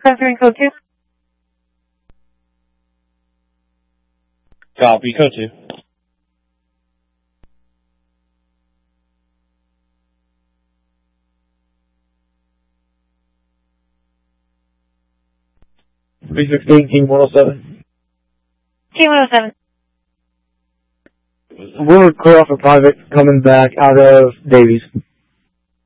Answering code 2. Copy, code 2. Team 107. Team 107. We're clear off a private coming back out of Davies.